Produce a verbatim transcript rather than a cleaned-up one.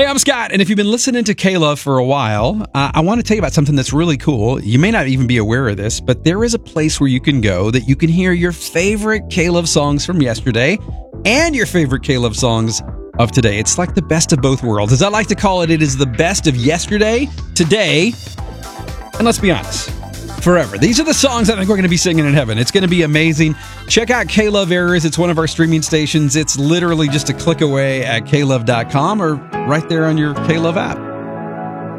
I'm Scott, and if you've been listening to K-Love for a while, uh, I want to tell you about something that's really cool. You may not even be aware of this, but there is a place where you can go that you can hear your favorite K-Love songs from yesterday and your favorite K-Love songs of today. It's like the best of both worlds. As I like to call it, it is the best of yesterday, today, and let's be honest, forever. These are the songs I think we're going to be singing in heaven. It's going to be amazing. Check out K-Love Errors. It's one of our streaming stations. It's literally just a click away at K love dot com or right there on your K-Love app.